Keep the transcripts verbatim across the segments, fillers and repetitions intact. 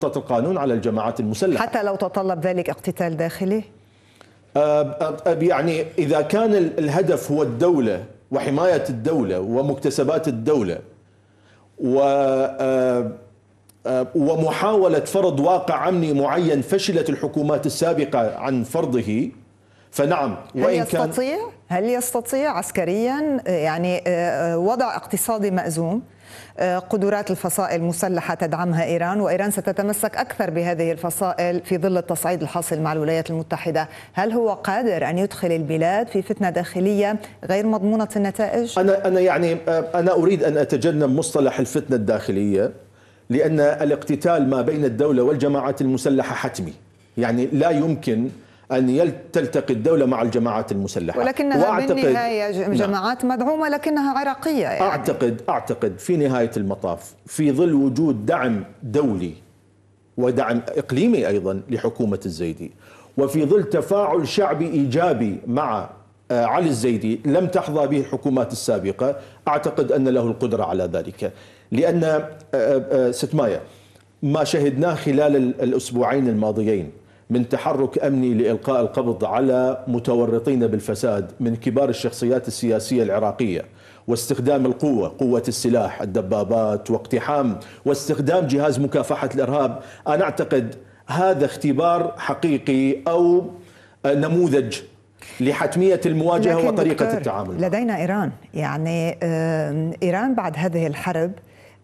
القانون على الجماعات المسلحة حتى لو تطلب ذلك اقتتال داخلي؟ يعني إذا كان الهدف هو الدولة وحماية الدولة ومكتسبات الدولة ومحاولة فرض واقع أمني معين فشلت الحكومات السابقة عن فرضه، فنعم. هل يستطيع هل يستطيع عسكريا يعني وضع اقتصادي مأزوم، قدرات الفصائل المسلحة تدعمها إيران، وإيران ستتمسك أكثر بهذه الفصائل في ظل التصعيد الحاصل مع الولايات المتحدة، هل هو قادر أن يدخل البلاد في فتنة داخلية غير مضمونة النتائج؟ أنا أنا يعني أنا أريد أن أتجنب مصطلح الفتنة الداخلية، لأن الاقتتال ما بين الدولة والجماعات المسلحة حتمي، يعني لا يمكن أن تلتقي الدولة مع الجماعات المسلحة، ولكنها بالنهاية جماعات مدعومة لكنها عراقية يعني. أعتقد أعتقد في نهاية المطاف في ظل وجود دعم دولي ودعم إقليمي أيضا لحكومة الزيدي، وفي ظل تفاعل شعبي إيجابي مع علي الزيدي لم تحظى به الحكومات السابقة، أعتقد أن له القدرة على ذلك. لأن ست مايا ما شهدناه خلال الأسبوعين الماضيين من تحرك أمني لإلقاء القبض على متورطين بالفساد من كبار الشخصيات السياسية العراقية، واستخدام القوة، قوة السلاح، الدبابات، واقتحام واستخدام جهاز مكافحة الإرهاب، أنا أعتقد هذا اختبار حقيقي أو نموذج لحتمية المواجهة وطريقة التعامل. لدينا إيران، يعني إيران بعد هذه الحرب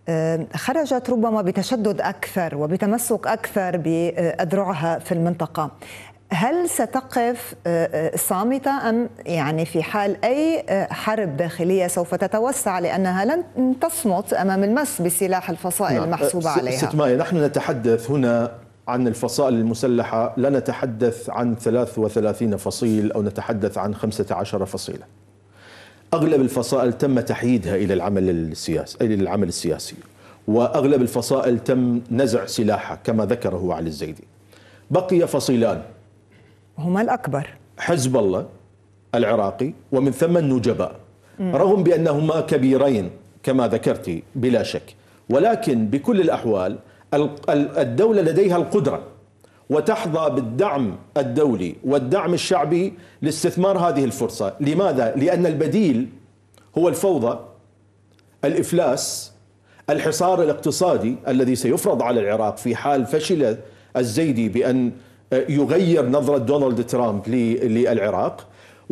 خرجت ربما بتشدد أكثر وبتمسك أكثر بأذرعها في المنطقة، هل ستقف صامتة أم يعني في حال أي حرب داخلية سوف تتوسع لأنها لن تصمت أمام المس بسلاح الفصائل نعم. المحسوبة عليها؟ ست مايا، نحن نتحدث هنا عن الفصائل المسلحة، لا نتحدث عن ثلاث وثلاثين فصيل أو نتحدث عن خمسة عشر فصيلة. أغلب الفصائل تم تحييدها إلى العمل السياسي إلى العمل السياسي، وأغلب الفصائل تم نزع سلاحها كما ذكره علي الزيدي. بقي فصيلان هما الأكبر، حزب الله العراقي ومن ثم النجباء، رغم بأنهما كبيرين كما ذكرتي بلا شك، ولكن بكل الأحوال الدولة لديها القدرة وتحظى بالدعم الدولي والدعم الشعبي لاستثمار هذه الفرصة. لماذا؟ لأن البديل هو الفوضى، الإفلاس، الحصار الاقتصادي الذي سيفرض على العراق في حال فشل الزيدي بأن يغير نظرة دونالد ترامب للعراق،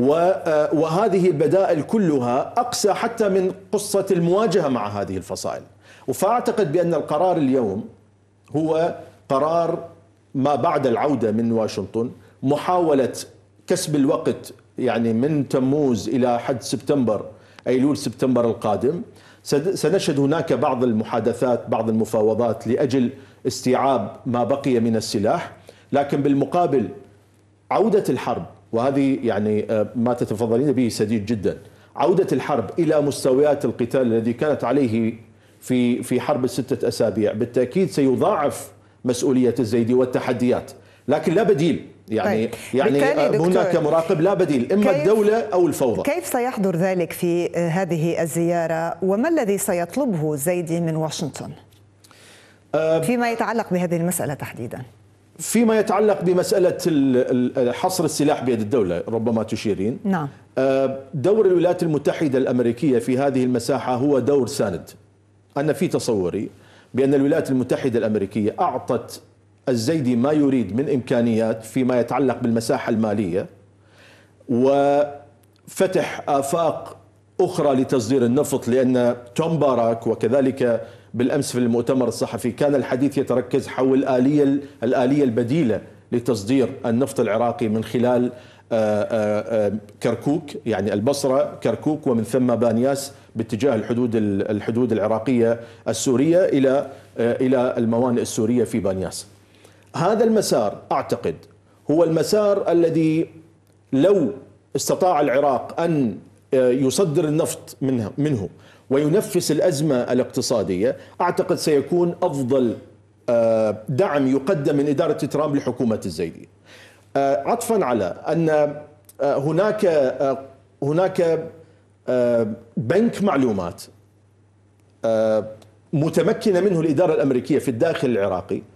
وهذه البدائل كلها أقسى حتى من قصة المواجهة مع هذه الفصائل. فأعتقد بأن القرار اليوم هو قرار ما بعد العودة من واشنطن، محاولة كسب الوقت يعني من تموز إلى حد سبتمبر أيلول سبتمبر القادم. سنشهد هناك بعض المحادثات، بعض المفاوضات لأجل استيعاب ما بقي من السلاح، لكن بالمقابل عودة الحرب، وهذه يعني ما تتفضلين به سديد جدا، عودة الحرب إلى مستويات القتال الذي كانت عليه في في حرب الستة أسابيع بالتأكيد سيضاعف مسؤولية الزيدي والتحديات، لكن لا بديل. يعني طيب. يعني هناك مراقب لا بديل، إما الدولة أو الفوضى. كيف سيحضر ذلك في هذه الزيارة، وما الذي سيطلبه الزيدي من واشنطن فيما يتعلق بهذه المسألة تحديدا؟ فيما يتعلق بمسألة حصر السلاح بيد الدولة ربما تشيرين. نعم. دور الولايات المتحدة الأمريكية في هذه المساحة هو دور ساند. أنا في تصوري بأن الولايات المتحدة الأمريكية أعطت الزيدي ما يريد من إمكانيات فيما يتعلق بالمساحة المالية، وفتح آفاق أخرى لتصدير النفط، لأن توم باراك وكذلك بالأمس في المؤتمر الصحفي كان الحديث يتركز حول الآلية الآلية البديلة لتصدير النفط العراقي من خلال كركوك، يعني البصرة كركوك ومن ثم بانياس باتجاه الحدود الحدود العراقية السورية إلى إلى الموانئ السورية في بانياس. هذا المسار أعتقد هو المسار الذي لو استطاع العراق أن يصدر النفط منه منه وينفس الأزمة الاقتصادية، أعتقد سيكون أفضل دعم يقدم من إدارة ترامب لحكومة الزيدي. عطفا على أن هناك هناك بنك معلومات متمكنة منه الإدارة الأمريكية في الداخل العراقي